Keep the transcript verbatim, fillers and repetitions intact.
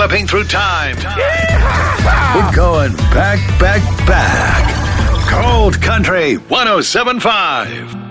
galloping through time. We're going back, back, back. Cold Country one oh seven point five.